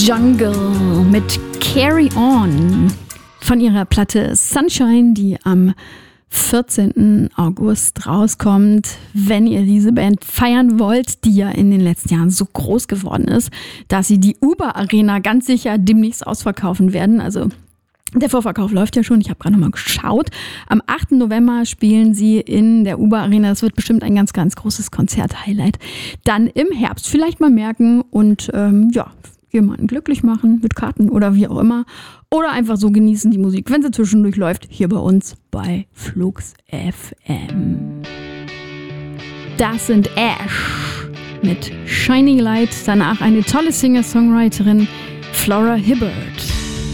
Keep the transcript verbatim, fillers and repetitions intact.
Jungle mit Carry On von ihrer Platte Sunshine, die am vierzehnten August rauskommt. Wenn ihr diese Band feiern wollt, die ja in den letzten Jahren so groß geworden ist, dass sie die Uber Arena ganz sicher demnächst ausverkaufen werden. Also der Vorverkauf läuft ja schon, ich habe gerade noch mal geschaut. Am achten November spielen sie in der Uber Arena. Das wird bestimmt ein ganz, ganz großes Konzert-Highlight. Dann im Herbst vielleicht mal merken und ähm, ja, jemanden glücklich machen mit Karten oder wie auch immer. Oder einfach so genießen die Musik, wenn sie zwischendurch läuft, hier bei uns bei Flux F M. Das sind Ash mit Shining Light. Danach eine tolle Singer-Songwriterin, Flora Hibbert.